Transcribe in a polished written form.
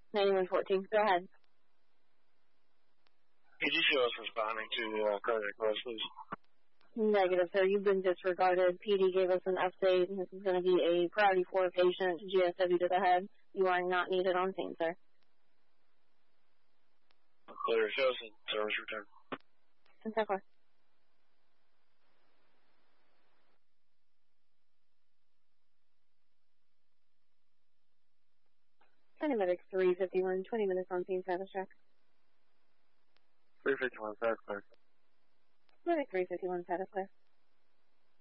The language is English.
9114, go ahead. Could you show us responding to cardiac arrest, please? Negative, sir. You've been disregarded. PD gave us an update. This is going to be a priority 4 patient, GSW to the head. You are not needed on scene, sir. Clear. Show us in service return. 10-4. Medic 351, 20 minutes on scene, status check. 351, status clear. Medic 351, status clear.